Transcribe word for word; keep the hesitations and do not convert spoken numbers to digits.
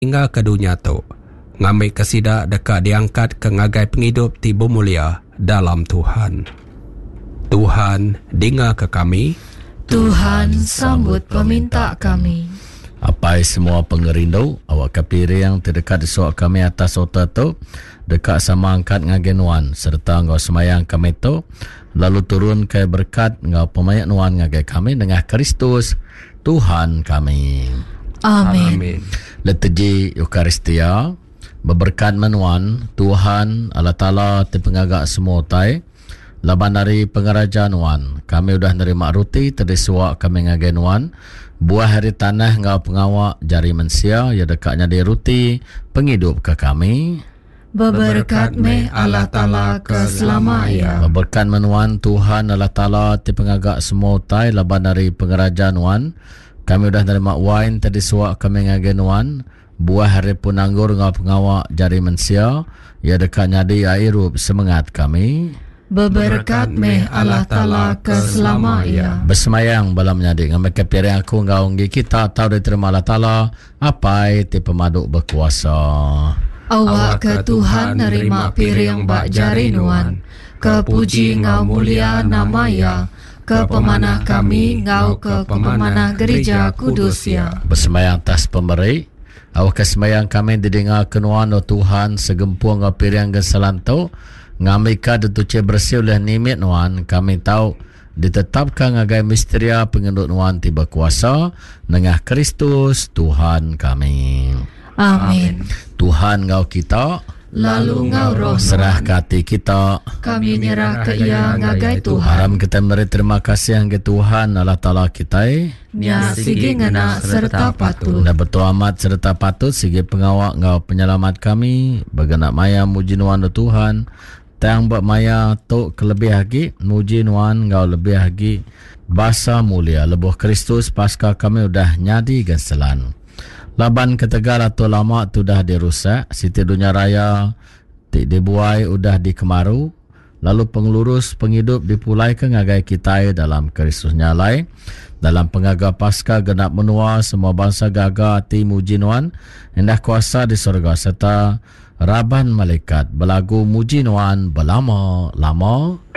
hingga ke dunia tu. Ngambil kesida dekat diangkat ke ngagai penghidup tibu mulia dalam Tuhan. Tuhan dengar ke kami. Tuhan sambut peminta kami. Apai semua pengerindu, awak kapiri yang terdekat di suak kami atas otak tu, dekat sama angkat ngagen nuan, serta ngau semayang kami tu, lalu turun ke berkat ngau pemayak nuan ngagai kami dengan Kristus, Tuhan kami. Amin. Amin. Leteji Eukaristia, berberkat menuan, Tuhan Allah Ta'ala ti pengagak semua tai, laban dari pengerajaan nuan, kami udah nerima roti, tadi suak kami ngagen nuan, buah hari tanah ngau pengawak jari mensia ya dekatnya di roti penghidup ke kami. Beberkat meh Allah Ta'ala keselamanya. Berberkat menuan Tuhan Allah Ta'ala ti pengagak semua utai laban dari pengerajaan wan. Kami udah nerima wine tadi suak kami ngagen wan. Buah hari pun anggur ngau pengawak jari mensia ya dekatnya di airup semangat kami. Beberkat meh Allah Ta'ala keselamanya. Bersemayang balam menyadik ngambil kepiring aku ngaunggi kita tahu diterima Allah Ta'ala apai ti pemaduk berkuasa. Awak ke Tuhan nerima piring bak jari nuan, kepuji ngau mulia namanya, ke pemanah kami ngau ke pemanah gereja kudus ya. Bersemayang tas pemberi, awak kesemayang kami didengar kenuan o Tuhan segempuang ngau piring geselantau, ngamika detuce bersih oleh nimit nuan, kami tahu ditetapkan ngagai misteria pengendut nuan tiba kuasa nengah Kristus Tuhan kami. Amin. Tuhan ngau kita, lalu ngau roh serah ke hati kita, kami nyerah ke ia ngagai Tuhan. haram kita memberi terima kasih yang ke Tuhan Allah Ta'ala kita, nya sigi ngena serta patut. dan betul amat serta patut sigi pengawak ngau penyelamat kami, bergenak maya muji nuan Tuhan, tang buat maya tok kelebih lagi muji nuan ngau lebih lagi basa mulia lebuh Kristus pasca kami udah nyadi ganselan laban ketegal atau lama tu dah dirusak siti dunia raya ti dibuai udah dikemaru lalu pengelurus penghidup dipulai ke ngagai kita dalam Kristus nyalai dalam pengaga pasca genap menua semua bangsa gaga ti muji nuan hendak kuasa di surga serta Raban malaikat belagu muji nuan belama lama